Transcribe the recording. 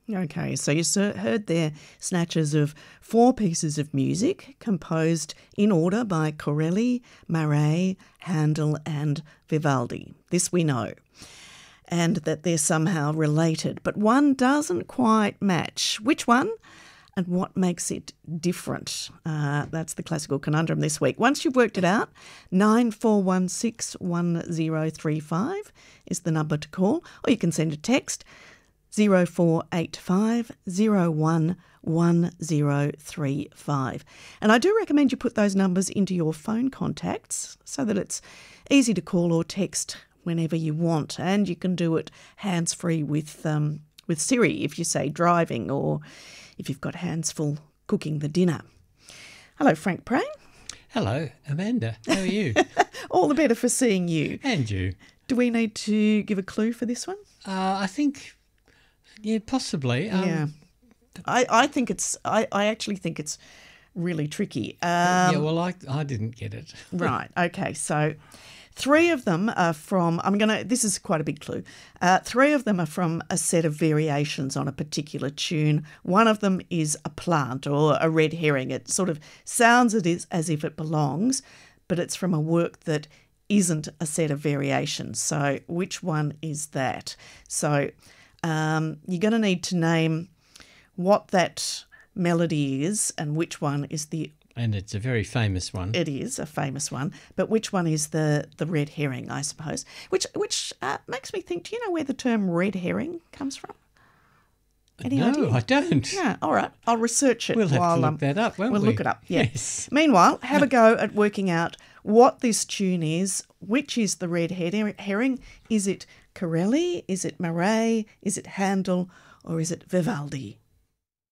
Okay, so you heard there snatches of 4 pieces of music composed in order by Corelli, Marais, Handel and Vivaldi. This we know. And that they're somehow related. But one doesn't quite match. Which one? And what makes it different? That's the classical conundrum this week. Once you've worked it out, 94161035 is the number to call, or you can send a text 0485 011035. And I do recommend you put those numbers into your phone contacts so that it's easy to call or text whenever you want, and you can do it hands-free with Siri if you say driving or if you've got hands full cooking the dinner. Hello, Frank Prang. Hello, Amanda. How are you? All the better for seeing you. And you. Do we need to give a clue for this one? I think, possibly. Yeah. I think it's. I actually think it's really tricky. I didn't get it. Right. Okay. So 3 of them are from, this is quite a big clue. 3 of them are from a set of variations on a particular tune. One of them is a plant or a red herring. It sort of sounds as if it belongs, but it's from a work that isn't a set of variations. So which one is that? So you're going to need to name what that melody is and which one is the... And it's a very famous one. It is a famous one, but which one is the red herring, I suppose? Which makes me think, do you know where the term red herring comes from? Any idea? I don't. Yeah, all right. I'll research it. We'll have to look that up, won't we? We'll look it up, yeah. Yes. Meanwhile, have a go at working out what this tune is. Which is the red herring? Is it Corelli? Is it Marais? Is it Handel? Or is it Vivaldi?